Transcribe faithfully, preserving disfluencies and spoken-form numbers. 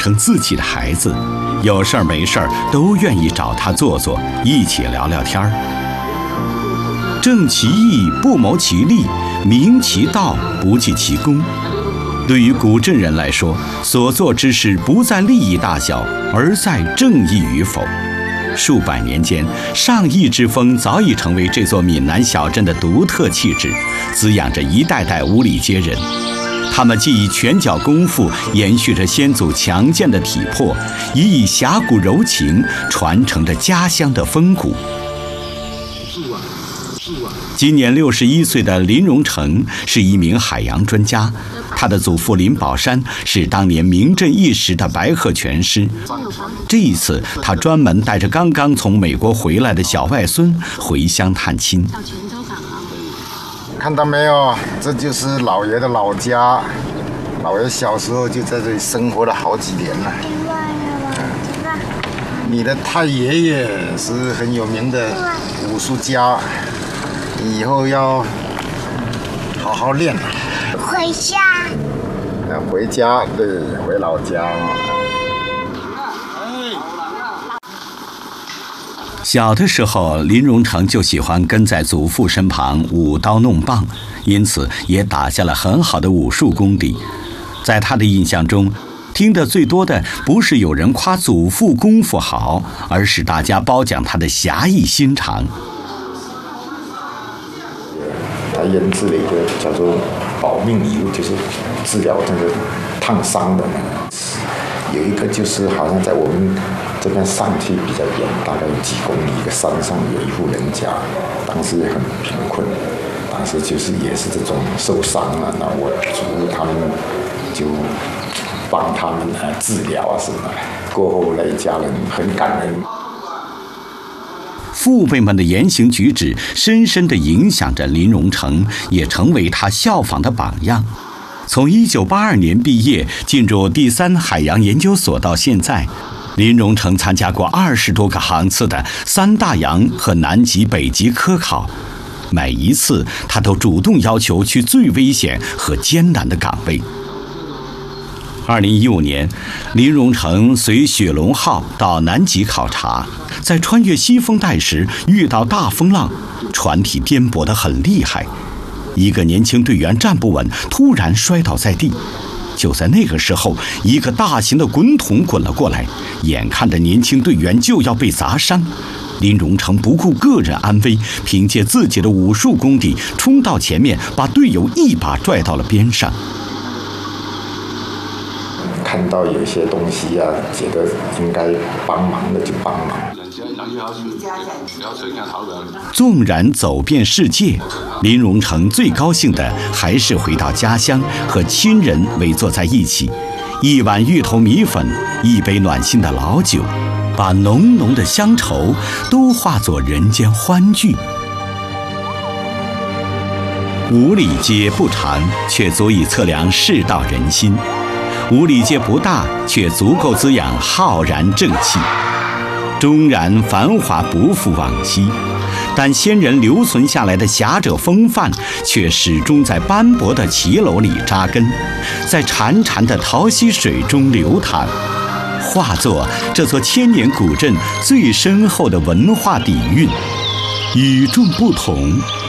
成自己的孩子，有事儿没事儿都愿意找他坐坐，一起聊聊天儿。正其义，不谋其利；明其道，不计其功。对于古镇人来说，所做之事不在利益大小，而在正义与否。数百年间，上义之风早已成为这座闽南小镇的独特气质，滋养着一代代五里街人。他们既以拳脚功夫延续着先祖强健的体魄，也以侠骨柔情传承着家乡的风骨。今年六十一岁的林荣成是一名海洋专家，他的祖父林宝山是当年名震一时的白鹤拳师。这一次，他专门带着刚刚从美国回来的小外孙回乡探亲。 看到没有，这就是老爷的老家。老爷小时候就在这里生活了好几年了。你的太爷爷是很有名的武术家，你以后要好好练。 回家。 回家，对，回老家。 小的时候，林荣成就喜欢跟在祖父身旁舞刀弄棒，因此也打下了很好的武术功底。在他的印象中，听得最多的不是有人夸祖父功夫好，而是大家褒奖他的侠义心肠。 他研制了一个叫做保命油，就是治疗这个烫伤的。有一个就是好像在我们这边上去比较远，大概有几公里一个山上有一户人家，当时也很贫困，当时就是也是这种受伤了，那我祖他们就帮他们啊治疗啊什么，过后那一家人很感恩。 父辈们的言行举止深深地影响着林荣成，也成为他效仿的榜样。从一九八二年毕业进入第三海洋研究所到现在，林荣成参加过二十多个航次的三大洋和南极、北极科考，每一次他都主动要求去最危险和艰难的岗位。二零一五年，林荣成随雪龙号到南极考察，在穿越西风带时遇到大风浪，船体颠簸得很厉害。一个年轻队员站不稳，突然摔倒在地。就在那个时候，一个大型的滚筒滚了过来，眼看着年轻队员就要被砸伤，林荣成不顾个人安危，凭借自己的武术功底冲到前面，把队友一把拽到了边上。 看到有些东西啊，觉得应该帮忙的就帮忙。 纵然走遍世界，林荣成最高兴的还是回到家乡，和亲人围坐在一起，一碗芋头米粉，一杯暖心的老酒，把浓浓的乡愁都化作人间欢聚。五里街不长，却足以测量世道人心；五里街不大，却足够滋养浩然正气。终然繁华不复往昔，但先人留存下来的侠者风范，却始终在斑驳的骑楼里扎根，在潺潺的桃溪水中流淌，化作这座千年古镇最深厚的文化底蕴。与众不同，